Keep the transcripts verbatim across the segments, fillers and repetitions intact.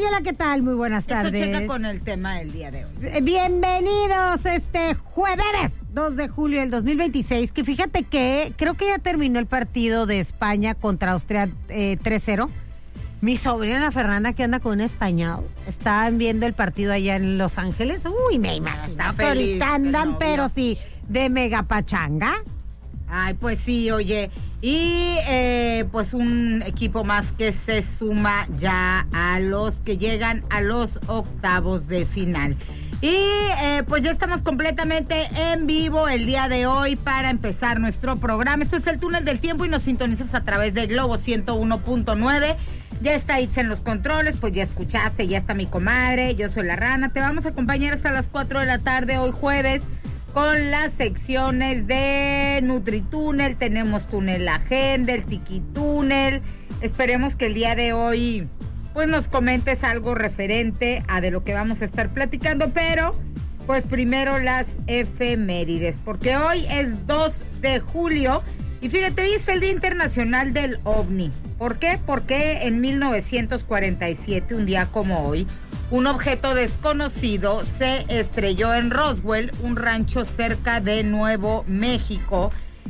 hola, ¿qué tal? Muy buenas tardes. Eso checa con el tema del día de hoy. Bienvenidos este jueves dos de julio del dos mil veintiséis, que fíjate que creo que ya terminó el partido de España contra Austria eh, tres cero. Mi sobrina la Fernanda, que anda con un español, estaban viendo el partido allá en Los Ángeles. Uy, me imagino que ahorita andan, pero sí, de mega pachanga. Ay, pues sí, oye, y eh, pues un equipo más que se suma ya a los que llegan a los octavos de final. Y eh, pues ya estamos completamente en vivo el día de hoy para empezar nuestro programa. Esto es el Túnel del Tiempo y nos sintonizas a través de Globo ciento uno punto nueve. Ya está Itz en los controles, pues ya escuchaste, ya está mi comadre, yo soy la Rana. Te vamos a acompañar hasta las cuatro de la tarde hoy jueves con las secciones de NutriTúnel. Tenemos Túnel Agenda, el Tiki-Túnel. Esperemos que el día de hoy pues nos comentes algo referente a de lo que vamos a estar platicando, pero pues primero las efemérides, porque hoy es dos de julio y fíjate, hoy es el Día Internacional del OVNI. ¿Por qué? Porque en mil novecientos cuarenta y siete, un día como hoy, un objeto desconocido se estrelló en Roswell, un rancho cerca de Nuevo México,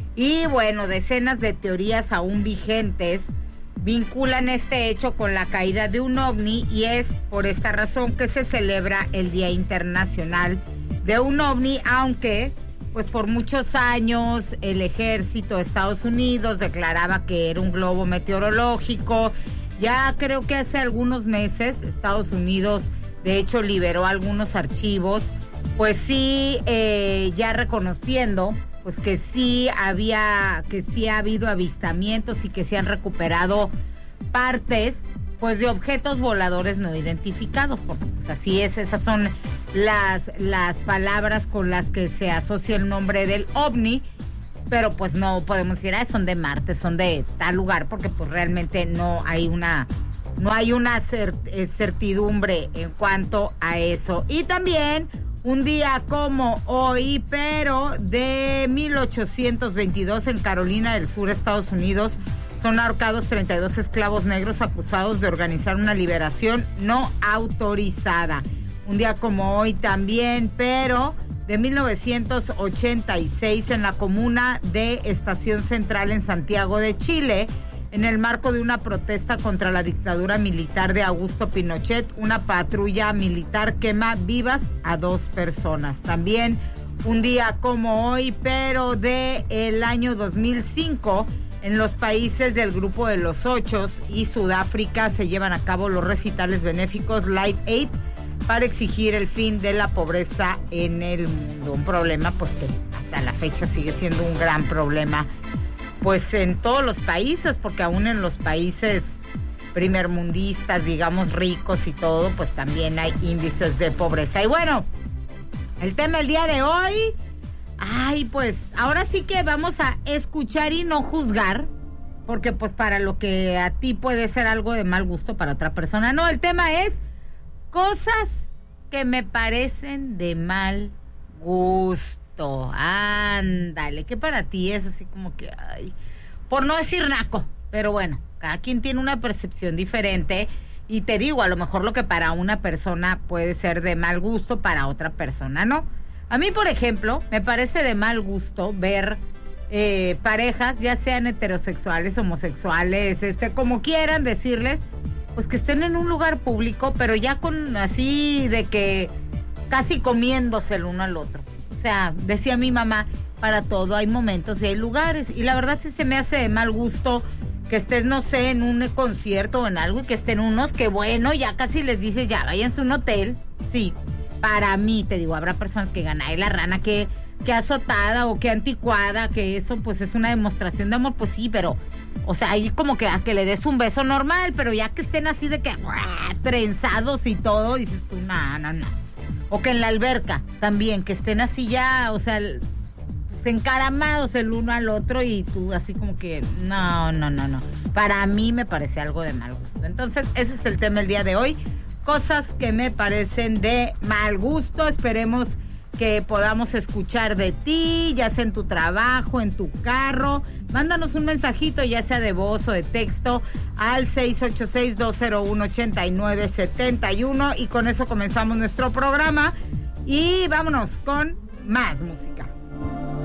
y bueno, decenas de teorías aún vigentes vinculan este hecho con la caída de un ovni, y es por esta razón que se celebra el Día Internacional de un OVNI, aunque pues por muchos años el ejército de Estados Unidos declaraba que era un globo meteorológico. Ya creo que hace algunos meses Estados Unidos de hecho liberó algunos archivos, pues sí, eh, ya reconociendo pues que sí había, que sí ha habido avistamientos y que se han recuperado partes pues de objetos voladores no identificados, porque pues así es, esas son las, las palabras con las que se asocia el nombre del OVNI, pero pues no podemos decir, ah, son de Marte, son de tal lugar, porque pues realmente no hay una, no hay una certidumbre en cuanto a eso. Y también un día como hoy, pero de mil ochocientos veintidós, en Carolina del Sur, Estados Unidos, son ahorcados treinta y dos esclavos negros acusados de organizar una liberación no autorizada. Un día como hoy también, pero de mil novecientos ochenta y seis, en la comuna de Estación Central en Santiago de Chile, en el marco de una protesta contra la dictadura militar de Augusto Pinochet, una patrulla militar quema vivas a dos personas. También un día como hoy, pero de el año dos mil cinco, en los países del Grupo de los Ocho y Sudáfrica se llevan a cabo los recitales benéficos Live Aid para exigir el fin de la pobreza en el mundo. Un problema pues que hasta la fecha sigue siendo un gran problema pues en todos los países, porque aún en los países primermundistas, digamos ricos y todo, pues también hay índices de pobreza. Y bueno, el tema del día de hoy, ay, pues ahora sí que vamos a escuchar y no juzgar, porque pues para lo que a ti puede ser algo de mal gusto, para otra persona no. El tema es cosas que me parecen de mal gusto. Ándale, que para ti es así como que, ay, por no decir naco, pero bueno, cada quien tiene una percepción diferente. Y te digo, a lo mejor lo que para una persona puede ser de mal gusto, para otra persona no. A mí, por ejemplo, me parece de mal gusto ver eh, parejas, ya sean heterosexuales, homosexuales, este, como quieran decirles, pues que estén en un lugar público, pero ya con así de que casi comiéndose el uno al otro. O sea, decía mi mamá, para todo hay momentos y hay lugares, y la verdad sí se me hace de mal gusto que estés, no sé, en un concierto o en algo, y que estén unos que bueno, ya casi les dices, ya váyanse a un hotel. Sí, para mí, te digo, habrá personas que ganan, ay, la Rana, que, que azotada o que anticuada, que eso pues es una demostración de amor, pues sí, pero, o sea, ahí como que a que le des un beso normal, pero ya que estén así de que ¡buah!, trenzados y todo, dices tú, no, no, no. O que en la alberca también, que estén así ya, o sea, encaramados el uno al otro, y tú así como que no, no, no, no. Para mí me parece algo de mal gusto. Entonces, ese es el tema del día de hoy. Cosas que me parecen de mal gusto. Esperemos que podamos escuchar de ti, ya sea en tu trabajo, en tu carro. Mándanos un mensajito, ya sea de voz o de texto, al seis ocho seis, dos cero uno, ocho nueve siete uno y con eso comenzamos nuestro programa y vámonos con más música.